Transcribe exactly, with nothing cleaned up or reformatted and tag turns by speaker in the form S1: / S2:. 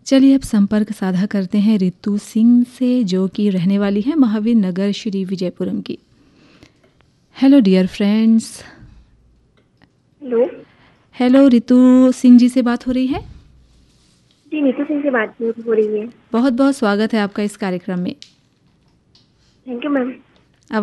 S1: चलिए अब संपर्क साझा करते हैं रितु सिंह से, जो कि रहने वाली है महावीर नगर श्री विजयपुरम की। Hello dear friends.
S2: Hello
S1: hello, Ritu Singh ji से बात हो रही है?
S2: जी, नीतू सिंह से बात हो रही है।
S1: बहुत बहुत स्वागत है आपका इस कार्यक्रम में।
S2: Thank you ma'am.